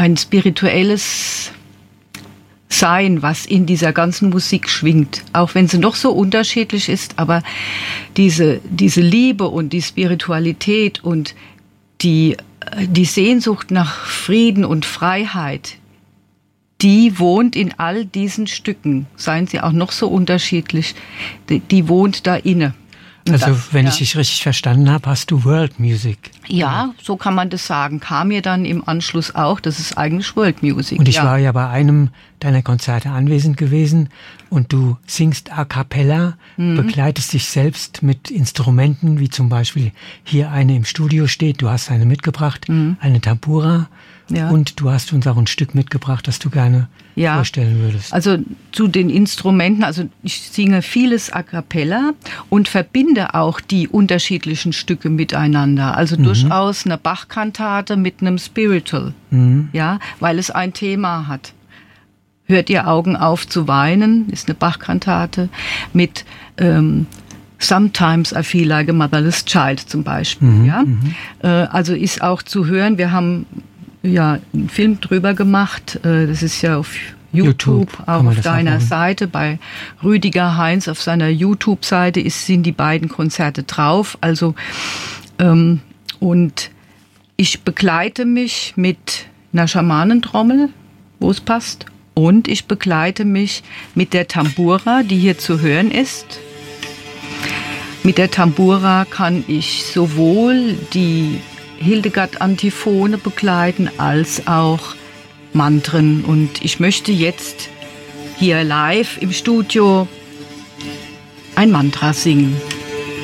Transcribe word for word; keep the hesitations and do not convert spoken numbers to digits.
ein spirituelles Sein, was in dieser ganzen Musik schwingt. Auch wenn sie noch so unterschiedlich ist, aber diese, diese Liebe und die Spiritualität und die, die Sehnsucht nach Frieden und Freiheit, die wohnt in all diesen Stücken, seien sie auch noch so unterschiedlich, die, die wohnt da inne. Also das, wenn ja. ich dich richtig verstanden habe, hast du World Music. Ja, so kann man das sagen. Kam mir dann im Anschluss auch, das ist eigentlich World Music. Und ich ja. war ja bei einem deiner Konzerte anwesend gewesen und du singst a cappella, mhm. begleitest dich selbst mit Instrumenten, wie zum Beispiel hier eine im Studio steht, du hast eine mitgebracht, mhm. eine Tambura. Ja. Und du hast uns auch ein Stück mitgebracht, das du gerne ja. vorstellen würdest. Also zu den Instrumenten, also ich singe vieles a cappella und verbinde auch die unterschiedlichen Stücke miteinander. Also mhm. durchaus eine Bach-Kantate mit einem Spiritual, mhm. ja, weil es ein Thema hat. Hört ihr Augen auf zu weinen, ist eine Bach-Kantate mit ähm, Sometimes I feel like a motherless child zum Beispiel. Mhm. Ja? Mhm. Äh, also ist auch zu hören, wir haben ja einen Film drüber gemacht, das ist ja auf YouTube, YouTube auch auf deiner abholen. Seite, bei Rüdiger Heinz auf seiner YouTube-Seite ist, sind die beiden Konzerte drauf. Also ähm, und ich begleite mich mit einer Schamanentrommel, wo es passt, und ich begleite mich mit der Tambura, die hier zu hören ist. Mit der Tambura kann ich sowohl die Hildegard-Antiphone begleiten, als auch Mantren. Und ich möchte jetzt hier live im Studio ein Mantra singen.